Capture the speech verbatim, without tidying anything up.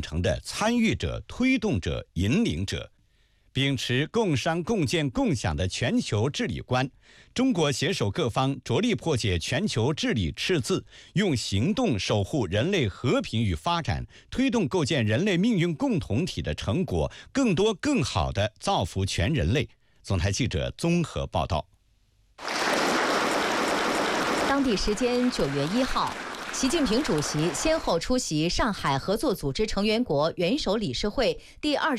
程的参与者、推动者、引领者。秉持共商共建共享的全球治理观，中国携手各方，着力破解全球治理赤字，用行动守护人类和平与发展，推动构建人类命运共同体的成果，更多更好地造福全人类。总台记者综合报道。 当地时间九月一号，习近平主席先后出席上海合作组织成员国元首理事会第二十